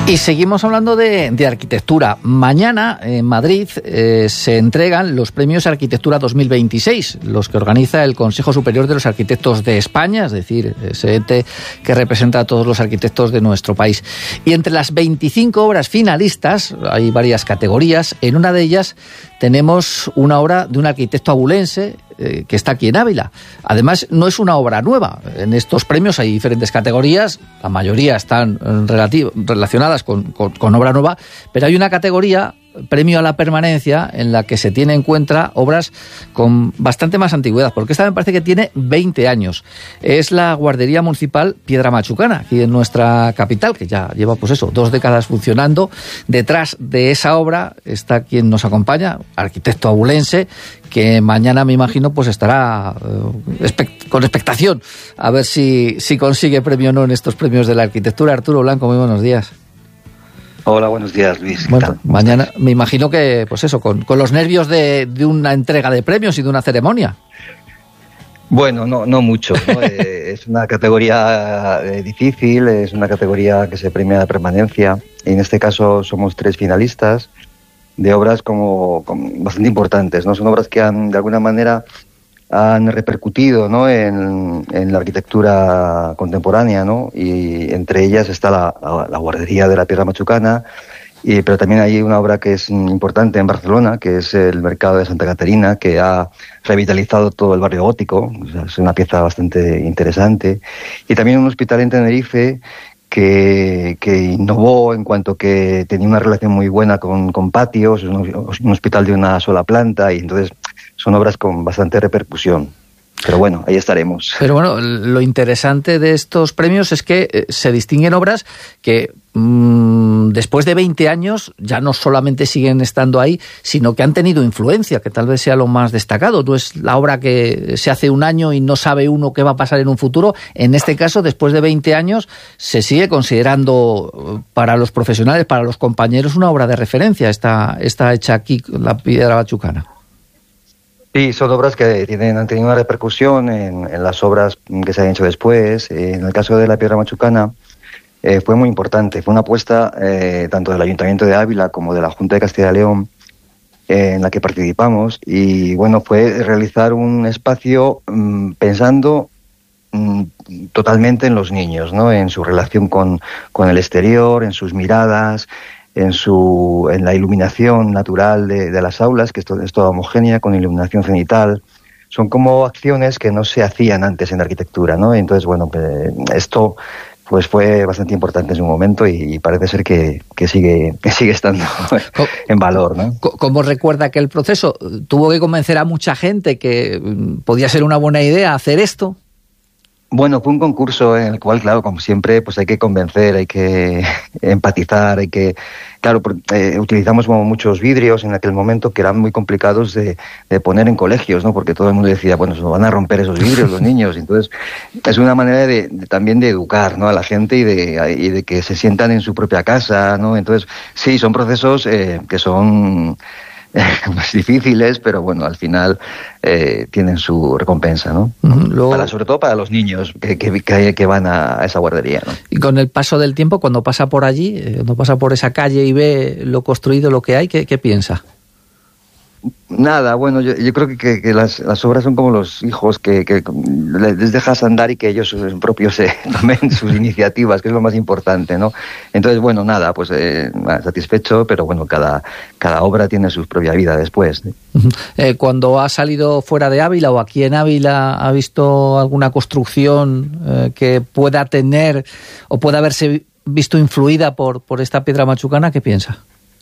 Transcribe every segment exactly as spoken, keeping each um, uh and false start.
Y seguimos hablando de, de arquitectura. Mañana en Madrid eh, se entregan los premios Arquitectura dos mil veintiséis, los que organiza el Consejo Superior de los Arquitectos de España, es decir, ese ente que representa a todos los arquitectos de nuestro país. Y entre las veinticinco obras finalistas hay varias categorías. En una de ellas tenemos una obra de un arquitecto abulense eh, que está aquí en Ávila. Además, no es una obra nueva. En estos premios hay diferentes categorías, la mayoría están relati- relacionadas con, con, con obra nueva, pero hay una categoría, premio a la permanencia, en la que se tiene en cuenta obras con bastante más antigüedad, porque esta me parece que tiene veinte años. Es la Guardería Municipal Piedra Machucana, aquí en nuestra capital, que ya lleva, pues eso, dos décadas funcionando. Detrás de esa obra está quien nos acompaña, arquitecto abulense, que mañana, me imagino, pues estará eh, expect- con expectación a ver si, si consigue premio o no en estos premios de la arquitectura. Arturo Blanco, muy buenos días. Hola, buenos días, Luis. Bueno, mañana me imagino que, pues eso, con, con los nervios de, de una entrega de premios y de una ceremonia. Bueno, no, no mucho, ¿no? eh, es una categoría eh, difícil, es una categoría que se premia de permanencia. Y en este caso somos tres finalistas de obras como, como bastante importantes, ¿no? Son obras que han, de alguna manera, han repercutido, ¿no?, en, en la arquitectura contemporánea, ¿no? Y entre ellas está la, la, la Guardería de la Piedra Machucana, y, pero también hay una obra que es importante en Barcelona, que es el Mercado de Santa Caterina, que ha revitalizado todo el barrio gótico. O sea, es una pieza bastante interesante. Y también un hospital en Tenerife que, que innovó en cuanto que tenía una relación muy buena con, con patios, un, un hospital de una sola planta, y entonces son obras con bastante repercusión. Pero bueno, ahí estaremos. Pero bueno, lo interesante de estos premios es que eh, se distinguen obras que mmm, después de veinte años ya no solamente siguen estando ahí, sino que han tenido influencia, que tal vez sea lo más destacado. No es la obra que se hace un año y no sabe uno qué va a pasar en un futuro. En este caso, después de veinte años, se sigue considerando para los profesionales, para los compañeros, una obra de referencia. Está, está hecha aquí, la Piedra Machucana. Sí, son obras que tienen, han tenido una repercusión en, en las obras que se han hecho después. En el caso de la Piedra Machucana eh, fue muy importante. Fue una apuesta eh, tanto del Ayuntamiento de Ávila como de la Junta de Castilla y León eh, en la que participamos. Y bueno, fue realizar un espacio mmm, pensando mmm, totalmente en los niños, ¿no? En su relación con, con el exterior, en sus miradas, en su en la iluminación natural de, de las aulas, que es, to, es toda homogénea, con iluminación cenital. Son como acciones que no se hacían antes en la arquitectura, ¿no? Entonces, bueno, pues, esto pues fue bastante importante en su momento y, y parece ser que, que sigue que sigue estando en valor, ¿no? ¿Cómo recuerda que el proceso tuvo que convencer a mucha gente que podía ser una buena idea hacer esto? Bueno, fue un concurso en el cual, claro, como siempre, pues hay que convencer, hay que empatizar, hay que... Claro, eh, utilizamos como muchos vidrios en aquel momento que eran muy complicados de, de poner en colegios, ¿no? Porque todo el mundo decía, bueno, se van a romper esos vidrios los niños. Entonces, es una manera de, de, también de educar, ¿no?, a la gente y de, y de que se sientan en su propia casa, ¿no? Entonces, sí, son procesos eh, que son... más difíciles, pero bueno, al final eh, tienen su recompensa, ¿no? Uh-huh. Luego, para, sobre todo para los niños que, que, que van a esa guardería, ¿no? Y con el paso del tiempo, cuando pasa por allí, cuando pasa por esa calle y ve lo construido, lo que hay, ¿qué, qué piensa? Nada, bueno, yo, yo creo que, que, que las, las obras son como los hijos que, que les dejas andar y que ellos propios se tomen sus iniciativas, que es lo más importante, ¿no? Entonces, bueno, nada, pues eh, satisfecho, pero bueno, cada, cada obra tiene su propia vida después, ¿eh? Eh, cuando ha salido fuera de Ávila o aquí en Ávila, ¿ha visto alguna construcción eh, que pueda tener o pueda haberse visto influida por, por esta Piedra Machucana? ¿Qué piensa?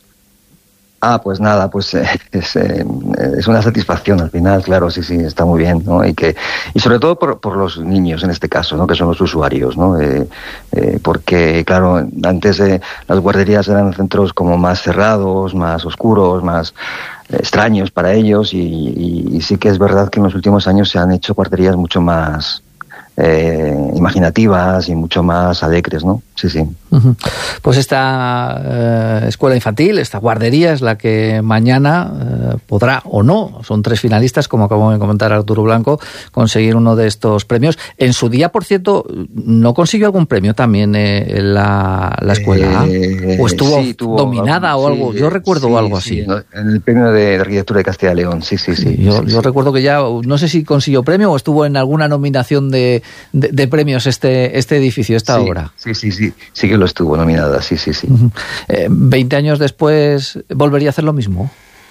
Ah, pues nada, pues eh, es, eh, es una satisfacción al final, claro, sí, sí, está muy bien, ¿no? Y que y sobre todo por, por los niños en este caso, ¿no?, que son los usuarios, ¿no? Eh, eh, porque, claro, antes eh, las guarderías eran centros como más cerrados, más oscuros, más eh, extraños para ellos y, y, y sí que es verdad que en los últimos años se han hecho guarderías mucho más eh, imaginativas y mucho más alegres, ¿no? Sí, sí. Uh-huh. Pues esta eh, escuela infantil, esta guardería es la que mañana eh, podrá o no, son tres finalistas, como acabó de comentar Arturo Blanco, conseguir uno de estos premios. En su día, por cierto, ¿no consiguió algún premio también eh, la, la escuela? Eh, ¿O estuvo sí, tuvo, dominada o algo? Sí, yo recuerdo sí, algo sí, así. En el premio de Arquitectura de Castilla y León, sí, sí, sí. sí yo, sí, yo sí. recuerdo que ya, no sé si consiguió premio o estuvo en alguna nominación de, de, de premios este, este edificio, esta sí, obra. Sí, sí, sí, sí que lo estuvo nominada, sí, sí, sí. Uh-huh. eh, ¿veinte años después volvería a hacer lo mismo?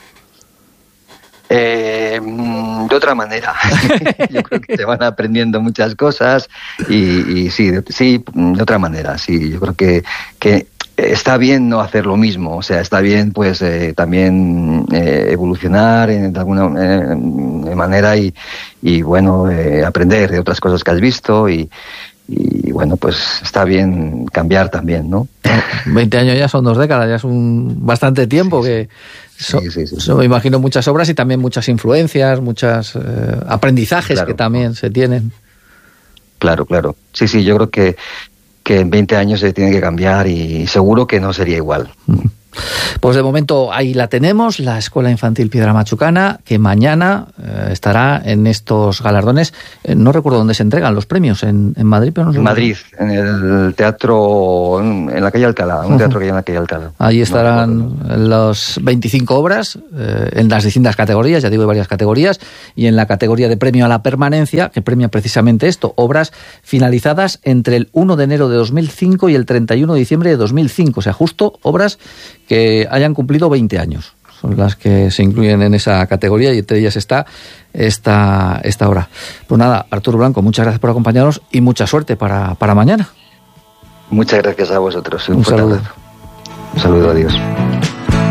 Eh, de otra manera. Yo creo que se van aprendiendo muchas cosas y, y sí, de, sí, de otra manera, sí. Yo creo que, que está bien no hacer lo mismo, o sea, está bien pues eh, también eh, evolucionar en, de alguna eh, manera y, y bueno, eh, aprender de otras cosas que has visto y Y bueno, pues está bien cambiar también, ¿no? veinte años ya son dos décadas, ya es un bastante tiempo. Sí, que so, sí, sí, sí, so, me imagino muchas obras y también muchas influencias, muchos eh, aprendizajes claro, que también ¿no? se tienen. Claro, claro. Sí, sí, yo creo que, que en veinte años se tiene que cambiar y seguro que no sería igual. Pues de momento ahí la tenemos, la Escuela Infantil Piedra Machucana, que mañana eh, estará en estos galardones. Eh, no recuerdo dónde se entregan los premios, en, en Madrid, pero no sé. En Madrid, en el teatro, en, en la calle Alcalá, un uh-huh. teatro que hay en la calle Alcalá. Ahí estarán no las veinticinco obras, eh, en las distintas categorías, ya digo, hay varias categorías, y en la categoría de premio a la permanencia, que premia precisamente esto, obras finalizadas entre el primero de enero de dos mil cinco y el treinta y uno de diciembre de dos mil cinco, o sea, justo obras que hayan cumplido veinte años. Son las que se incluyen en esa categoría y entre ellas está esta, esta obra. Pues nada, Arturo Blanco, muchas gracias por acompañarnos y mucha suerte para, para mañana. Muchas gracias a vosotros. Un, Un saludo. Un saludo, adiós.